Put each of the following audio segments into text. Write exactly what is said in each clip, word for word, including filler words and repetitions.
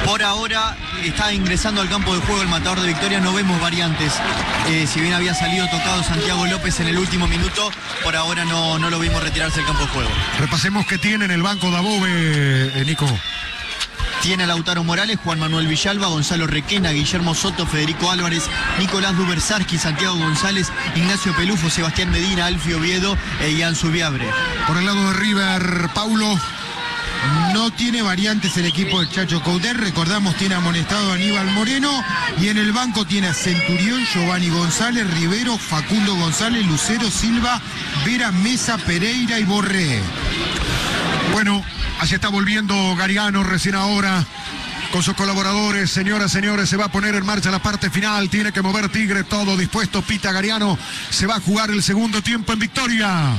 Por ahora está ingresando al campo de juego el matador de Victoria, no vemos variantes. Eh, si bien había salido tocado Santiago López en el último minuto, por ahora no, no lo vimos retirarse del campo de juego. Repasemos qué tiene en el banco Dabove, eh, Nico. Tiene a Lautaro Morales, Juan Manuel Villalba, Gonzalo Requena, Guillermo Soto, Federico Álvarez, Nicolás Dubersarski, Santiago González, Ignacio Pelufo, Sebastián Medina, Alfio Oviedo e Ian Subiabre. Por el lado de River, Paulo. No tiene variantes el equipo del Chacho Coudet. Recordamos, tiene amonestado a Aníbal Moreno. Y en el banco tiene a Centurión, Giovanni González, Rivero, Facundo González, Lucero, Silva, Vera, Mesa, Pereira y Borré. Bueno, así está volviendo Gargano recién ahora con sus colaboradores. Señoras, señores, se va a poner en marcha la parte final. Tiene que mover Tigre, todo dispuesto. Pita Gargano. Se va a jugar el segundo tiempo en Victoria.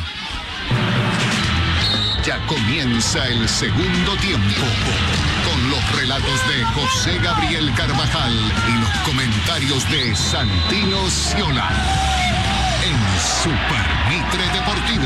Ya comienza el segundo tiempo, con los relatos de José Gabriel Carvajal y los comentarios de Santino Sciola en Super Mitre Deportivo.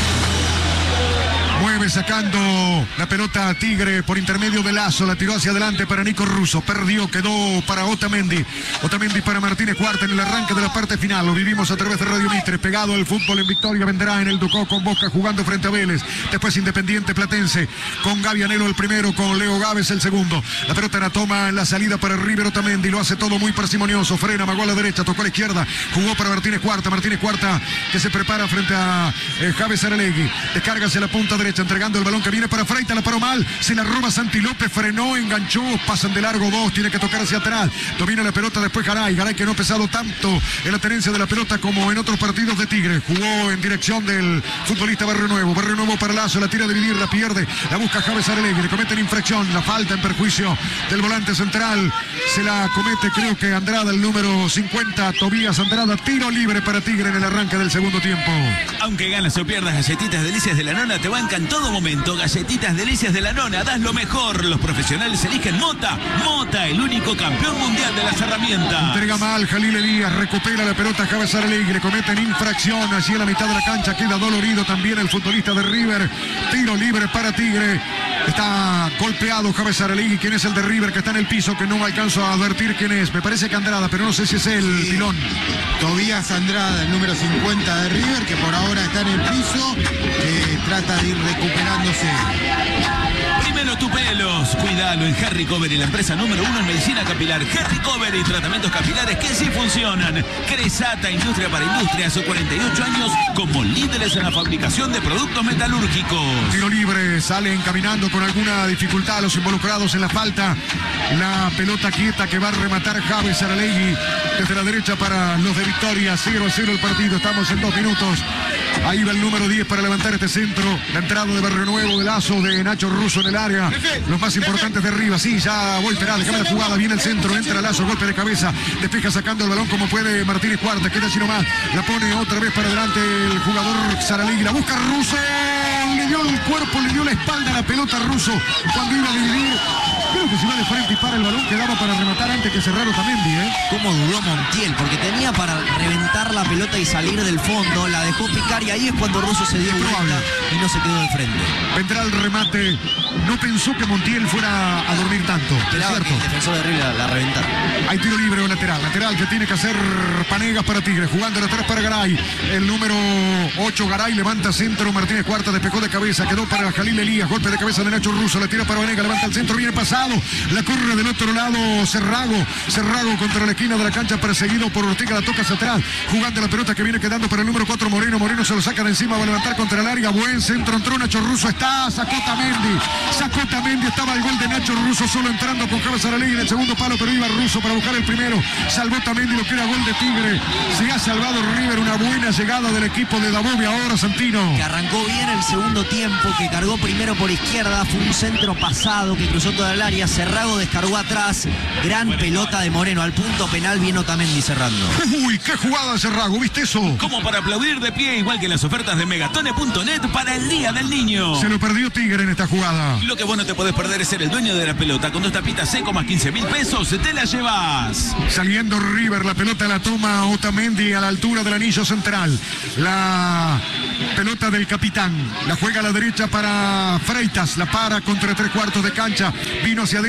Mueve sacando la pelota a Tigre por intermedio de Lazo. La tiró hacia adelante para Nico Russo. Perdió, quedó para Otamendi. Otamendi para Martínez Cuarta en el arranque de la parte final. Lo vivimos a través de Radio Mitre. Pegado el fútbol en Victoria. Vendrá en el Ducó con Boca jugando frente a Vélez. Después Independiente Platense con Gaby Anelo el primero, con Leo Gávez el segundo. La pelota la toma en la salida para River Otamendi. Lo hace todo muy parsimonioso. Frena, amagó a la derecha, tocó a la izquierda. Jugó para Martínez Cuarta. Martínez Cuarta que se prepara frente a eh, Javes Aralegui. Descarga hacia la punta derecha. Entregando el balón que viene para Freita, la paró mal, se la roba Santi López, frenó, enganchó, pasan de largo dos, tiene que tocar hacia atrás, domina la pelota después Garay, Garay que no ha pesado tanto en la tenencia de la pelota como en otros partidos de Tigre, jugó en dirección del futbolista Barrio Nuevo, Barrio Nuevo para Lazo, la tira de vivir, la pierde, la busca Javes Aralegui, le cometen infracción, la falta en perjuicio del volante central, se la comete creo que Andrada, el número cincuenta, Tobías Andrada, tiro libre para Tigre en el arranque del segundo tiempo. Aunque ganas o pierdas, Galletitas Delicias de la Nona te bancan todo momento. Galletitas Delicias de la Nona, das lo mejor. Los profesionales eligen Mota. Mota, el único campeón mundial de las herramientas. Entrega mal Jalil Elías, recupera la pelota Javes Aralegui, le cometen infracción allí en la mitad de la cancha, queda dolorido también el futbolista de River. Tiro libre para Tigre. Está golpeado Javes Aralegui, quien es el de River que está en el piso, que no alcanzo a advertir quién es. Me parece que Andrada, pero no sé si es el Sí. pilón. Tobías Andrada, el número cincuenta de River, que por ahora está en el piso, que trata de ir recuperándose. Primero tu pelos, cuidalo en Harry Cover y la empresa número uno en medicina capilar. Harry Cover y tratamientos capilares que sí funcionan. Cresata, industria para industria, hace cuarenta y ocho años como líderes en la fabricación de productos metalúrgicos. Tiro libre, salen caminando con alguna dificultad los involucrados en la falta. La pelota quieta que va a rematar Javes Aralegui desde la derecha para los de Victoria. cero a cero el partido, estamos en dos minutos. Ahí va el número diez para levantar este centro. La entrada de Barrio Nuevo, de Lazo, de Nacho Russo en el área. Los más importantes de arriba. Sí, ya voy a esperar. Déjame la jugada. Viene el centro. Entra Lazo. Golpe de cabeza. Despeja sacando el balón como puede Martínez Cuarta. Queda así nomás. La pone otra vez para adelante el jugador Saralegui. La busca Russo. Le dio el cuerpo, le dio la espalda a la pelota Russo cuando iba a dividir. Creo que si va de frente y para el balón quedaba para rematar antes que cerrar Otamendi, ¿eh? Cómo dudó Montiel, porque tenía para reventar la pelota y salir del fondo, la dejó picar y ahí es cuando Russo se dio vuelta y no se quedó de frente. Vendrá el remate. No pensó que Montiel fuera a dormir tanto. Esperaba ¿Es que cierto? el defensor de River la, la reventara. Hay tiro libre o lateral. Lateral que tiene que hacer Panegas para Tigre. Jugando atrás para Garay. El número ocho, Garay, levanta centro. Martínez Cuarta despejó de cabeza. Quedó para Jalil Elías. Golpe de cabeza de Nacho Russo. La tira para Vanegas. Levanta el centro. Viene pasado. La corre del otro lado Cerrago. Cerrago contra la esquina de la cancha. Perseguido por Ortega. La toca hacia atrás. Jugando la pelota que viene quedando para el número cuatro, Moreno. Moreno se lo saca de encima. Va a levantar contra el área. Buen centro. Entró Nacho Russo. Está. Sacó Otamendi. Sacó Otamendi. Estaba el gol de Nacho Russo. Solo entrando con Javes Aralegui en el segundo palo. Pero iba Russo para buscar el primero. Salvó Otamendi. Lo que era gol de Tigre. Se ha salvado River. Una buena llegada del equipo de Dabove ahora, Santino. Que arrancó bien el segundo tiempo, que cargó primero por izquierda, fue un centro pasado que cruzó toda el área, Cerrago descargó atrás, gran pelota de Moreno, al punto penal viene Otamendi cerrando. Uy, qué jugada de Cerrago, ¿viste eso? Como para aplaudir de pie, igual que las ofertas de megatone punto net para el Día del Niño. Se lo perdió Tigre en esta jugada. Lo que vos no te podés perder es ser el dueño de la pelota. Con dos tapitas seco más quince mil pesos, te la llevas. Saliendo River, la pelota la toma Otamendi a la altura del anillo central. La pelota del capitán. La juega a la derecha para Freitas. La para contra tres cuartos de cancha. Vino hacia adentro.